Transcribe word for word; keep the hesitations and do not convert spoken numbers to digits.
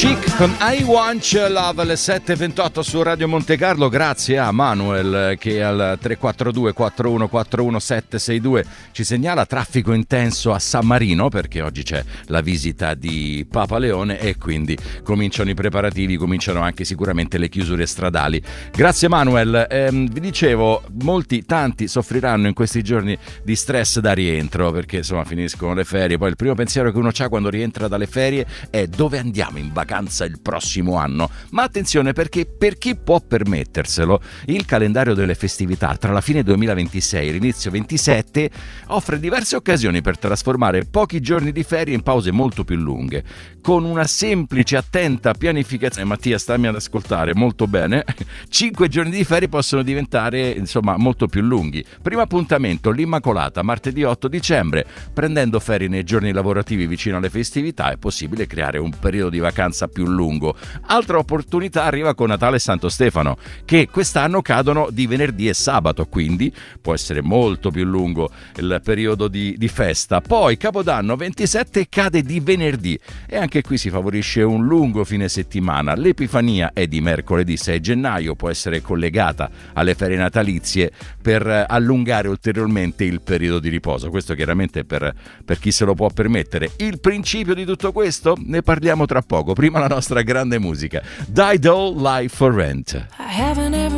Chic con I Want Your Love alle sette e ventotto su Radio Monte Carlo. Grazie a Manuel che al tre quattro due quattro uno quattro uno sette sei due ci segnala traffico intenso a San Marino, perché oggi c'è la visita di Papa Leone e quindi cominciano i preparativi, cominciano anche sicuramente le chiusure stradali. Grazie Manuel. Ehm, vi dicevo, molti, tanti soffriranno in questi giorni di stress da rientro, perché insomma finiscono le ferie, poi il primo pensiero che uno ha quando rientra dalle ferie è: dove andiamo in vacanza il prossimo anno? Ma attenzione, perché per chi può permetterselo, il calendario delle festività tra la fine duemilaventisei e l'inizio ventisette offre diverse occasioni per trasformare pochi giorni di ferie in pause molto più lunghe. Con una semplice, attenta pianificazione, Mattia stammi ad ascoltare molto bene, cinque giorni di ferie possono diventare insomma molto più lunghi. Primo appuntamento, l'Immacolata, martedì otto dicembre. Prendendo ferie nei giorni lavorativi vicino alle festività è possibile creare un periodo di vacanza più lungo. Altra opportunità arriva con Natale e Santo Stefano, che quest'anno cadono di venerdì e sabato, quindi può essere molto più lungo il periodo di, di festa. Poi Capodanno ventisette cade di venerdì e anche qui si favorisce un lungo fine settimana. L'Epifania è di mercoledì sei gennaio, può essere collegata alle ferie natalizie per allungare ulteriormente il periodo di riposo. Questo chiaramente per, per chi se lo può permettere. Il principio di tutto questo ne parliamo tra poco. Prima la nostra grande musica, Dido Live for Rent.